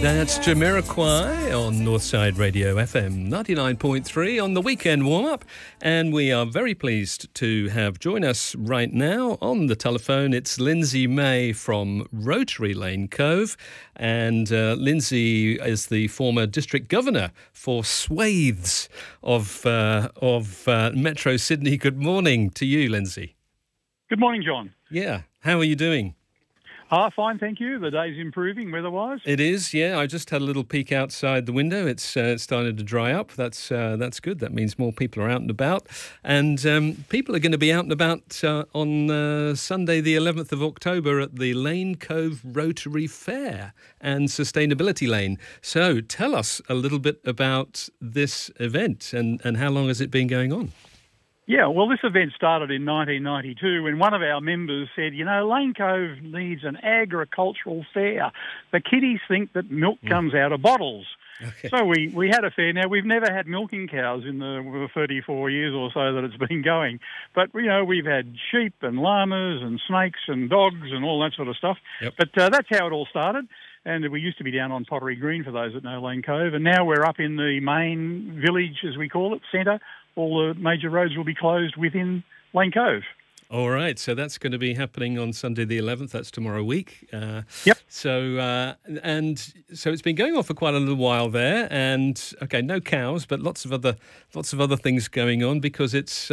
That's Jamiroquai on Northside Radio FM 99.3 on the weekend warm-up. And we are very pleased to have join us right now on the telephone. It's Lindsay May from Rotary Lane Cove. And Lindsay is the former district governor for swathes of Metro Sydney. Good morning to you, Lindsay. Good morning, John. Yeah. How are you doing? Fine, thank you. The day's improving weather-wise. It is, yeah. I just had a little peek outside the window. It's started to dry up. That's good. That means more people are out and about. And people are going to be out and about on Sunday, the 11th of October at the Lane Cove Rotary Fair and Sustainability Lane. So tell us a little bit about this event and how long has it been going on? Yeah, well, this event started in 1992 when one of our members said, Lane Cove needs an agricultural fair. The kiddies think that milk comes out of bottles. Okay. So we had a fair. Now, we've never had milking cows in the 34 years or so that it's been going. But, we've had sheep and llamas and snakes and dogs and all that sort of stuff. Yep. But that's how it all started. And we used to be down on Pottery Green, for those that know Lane Cove. And now we're up in the main village, as we call it, centre. All the major roads will be closed within Lane Cove. All right, so that's going to be happening on Sunday the 11th. That's tomorrow week. Yep. So it's been going on for quite a little while there, and okay, no cows, but lots of other things going on because it's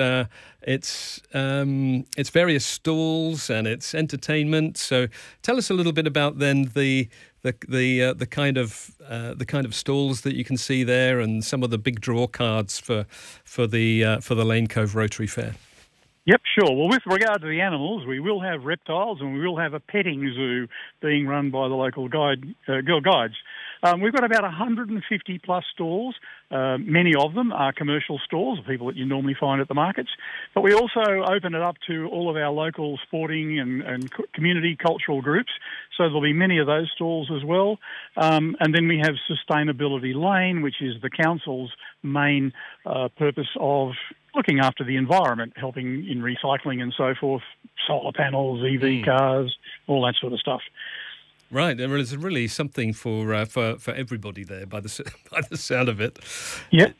various stalls and it's entertainment. So tell us a little bit about then the kind of stalls that you can see there, and some of the big draw cards for the Lane Cove Rotary Fair. Yep, sure. Well, with regard to the animals, we will have reptiles and we will have a petting zoo being run by the local Girl Guides. We've got about 150 plus stalls. Many of them are commercial stalls, people that you normally find at the markets. But we also open it up to all of our local sporting and community cultural groups. So there'll be many of those stalls as well. And then we have Sustainability Lane, which is the council's main purpose of looking after the environment, helping in recycling and so forth, solar panels, EV cars, all that sort of stuff. Right, there is really something for everybody there by the sound of it. Yep.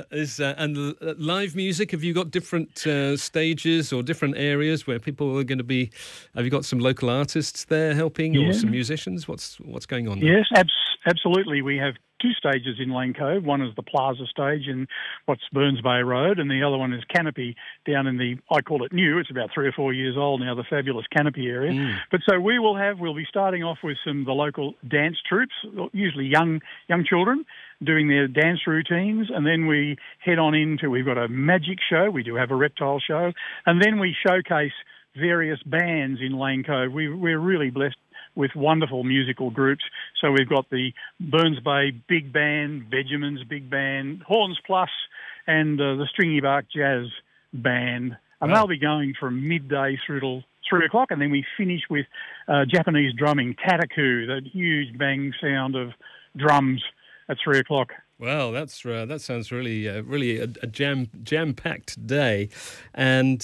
And live music, have you got different stages or different areas where people are going to be? Have you got some local artists there helping or some musicians? What's going on there? Yes, absolutely. We have two stages in Lane Cove. One is the Plaza stage in what's Burns Bay Road, and the other one is Canopy down in I call it new, it's about 3 or 4 years old now, the fabulous Canopy area. But so we'll be starting off with the local dance troupes, usually young children, doing their dance routines, and then we head on we've got a magic show, we do have a reptile show, and then we showcase various bands in Lane Cove. We're really blessed with wonderful musical groups. So we've got the Burns Bay Big Band, Benjamin's Big Band, Horns Plus, and the Stringy Bark Jazz Band. And they'll be going from midday through till 3 o'clock, and then we finish with Japanese drumming, tataku, that huge bang sound of drums at 3 o'clock. Well, that sounds really a jam-packed day, and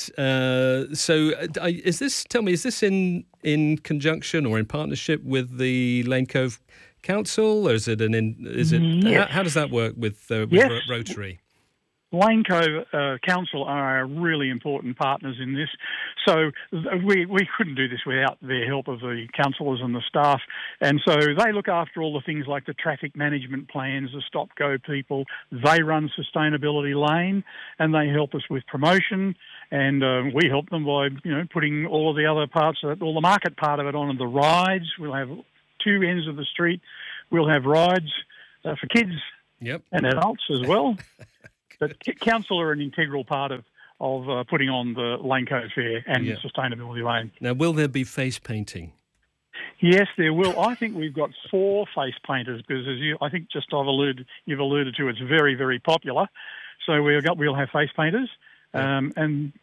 so is this? Tell me, is this in conjunction or in partnership with the Lane Cove Council, or is it Yes. How does that work with yes. Rotary? Lane Cove Council are really important partners in this. So we couldn't do this without their help of the councillors and the staff. And so they look after all the things like the traffic management plans, the stop-go people. They run Sustainability Lane, and they help us with promotion. And we help them by, putting all of the other parts, all the market part of it on, and the rides. We'll have 2 ends of the street. We'll have rides for kids and adults as well. But council are an integral part of putting on the Lane Cove Fair and Sustainability Lane. Now, will there be face painting? Yes, there will. I think we've got 4 face painters because, as you've alluded to, it's very, very popular. So we'll have face painters, and